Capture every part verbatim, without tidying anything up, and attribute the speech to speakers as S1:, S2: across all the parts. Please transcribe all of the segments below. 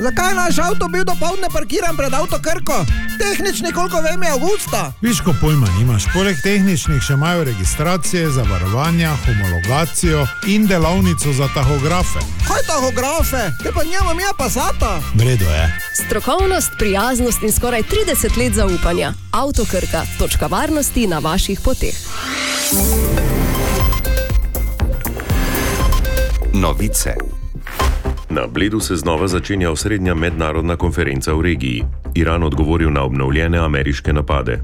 S1: Zakaj naš avto bil dopoldne parkiran pred Avto Krko? Tehnični, koliko vem, je avgusta.
S2: Viš, ko pojma nimaš. Poleg tehničnih še imajo registracije, zavarovanja, homologacijo in delavnico za tahografe.
S1: Kaj tahografe? Te pa njema mi je Passata.
S2: Vredo je.
S3: Strokovnost, prijaznost in skoraj trideset let zaupanja. Avto Krka, točka varnosti na vaših poteh.
S4: Novice. Na Bledu se znova začenja osrednja mednarodna konferenca v regiji. Iran odgovoril na obnovljene ameriške napade.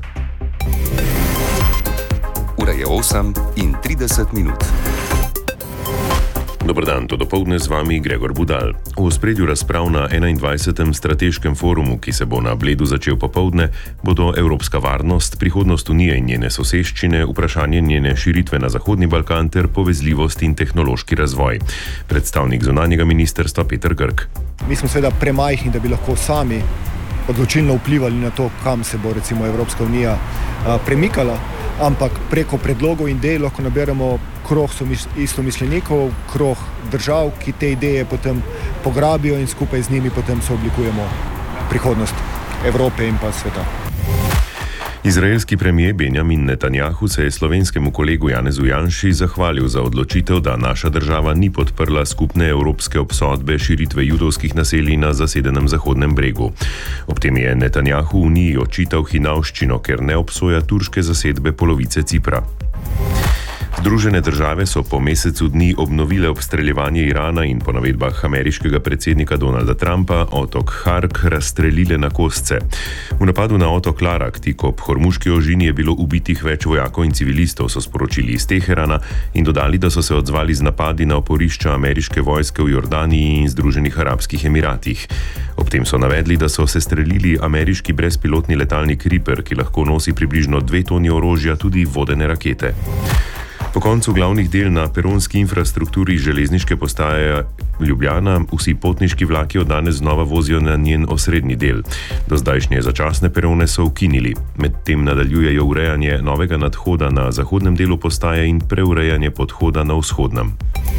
S4: Ura je osem in trideset minut. Dobar dan, to dopoldne z vami Gregor Budal. V ospredju razprav na enaindvajsetem strateškem forumu, ki se bo na Bledu začel popoldne, bodo evropska varnost, prihodnost Unije in njene soseščine, vprašanje njene širitve na Zahodni Balkan ter povezljivost in tehnološki razvoj. Predstavnik zunanjega ministrstva Peter Grk.
S5: Mi smo seveda premajhni, da bi lahko sami odločilno vplivali na to, kam se bo recimo Evropska unija a, premikala, ampak preko predlogov in idej lahko naberemo krog istomislenikov, krog držav, ki te ideje potem pograbijo in skupaj z njimi potem sooblikujemo prihodnost Evrope in pa sveta.
S4: Izraelski premijer Benjamin Netanjahu se je slovenskemu kolegu Janezu Janši zahvalil za odločitev, da naša država ni podprla skupne evropske obsodbe širitve judovskih naselij na zasedenem Zahodnem bregu. Ob tem je Netanjahu Uniji očital hinavščino, ker ne obsoja turške zasedbe polovice Cipra. Združene države so po mesecu dni obnovile obstreljevanje Irana in po navedbah ameriškega predsednika Donalda Trumpa otok Hark razstrelile na kosce. V napadu na otok Larak, tik ob Hormuški ožini, je bilo ubitih več vojakov in civilistov, so sporočili iz Teherana in dodali, da so se odzvali z napadi na oporišča ameriške vojske v Jordaniji in Združenih arabskih emiratih. Ob tem so navedli, da so se strelili ameriški brezpilotni letalnik Reaper, ki lahko nosi približno dve toni orožja, tudi vodene rakete. Po koncu glavnih del na peronski infrastrukturi železniške postaje Ljubljana vsi potniški vlaki od danes znova vozijo na njen osrednji del. Do zdajšnje začasne perone so ukinili. Medtem nadaljujejo urejanje novega nadhoda na zahodnem delu postaje in preurejanje podhoda na vzhodnem.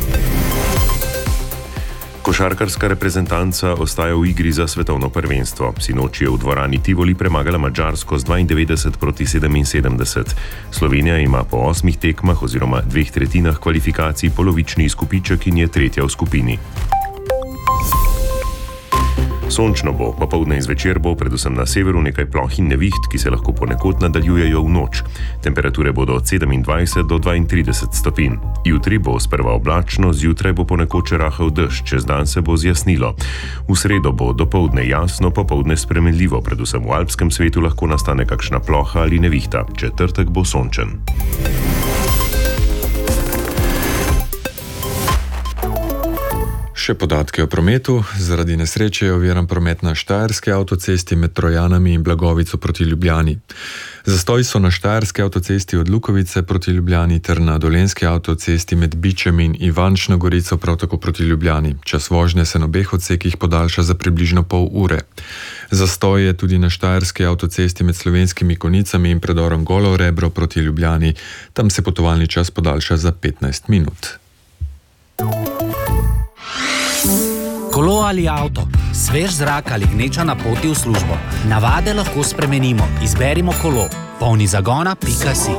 S4: Košarkarska reprezentanca ostaja v igri za svetovno prvenstvo. Sinoči je v dvorani Tivoli premagala Madžarsko z dvaindevetdeset proti sedeminsedemdeset. Slovenija ima po osmih tekmah oziroma dveh tretjinah kvalifikacij polovični izkupiček in je tretja v skupini. Sončno bo, popoldne in zvečer bo, predvsem na severu, nekaj ploh in neviht, ki se lahko ponekod nadaljujejo v noč. Temperature bodo od sedemindvajset do dvaintrideset stopinj. Jutri bo sprva oblačno, zjutraj bo ponekod rahel dež, čez dan se bo zjasnilo. V sredo bo dopoldne jasno, popoldne spremenljivo, predvsem v alpskem svetu lahko nastane kakšna ploha ali nevihta. Četrtek bo sončen.
S6: Še podatke o prometu. Zaradi nesreče je oviran promet na štajerski avtocesti med Trojanami in Blagovico proti Ljubljani. Zastoji so na štajerski avtocesti od Lukovice proti Ljubljani ter na dolenjski avtocesti med Bičem in Ivančno Gorico prav tako proti Ljubljani. Čas vožnje se na obeh odsekih podaljša za približno pol ure. Zastoj je tudi na štajerski avtocesti med Slovenskimi Konicami in predorom Golo Rebro proti Ljubljani. Tam se potovalni čas podaljša za petnajst minut.
S7: Kolo ali avto, svež zrak ali gneča na poti v službo. Navade lahko spremenimo. Izberimo kolo. polni zagona pika si.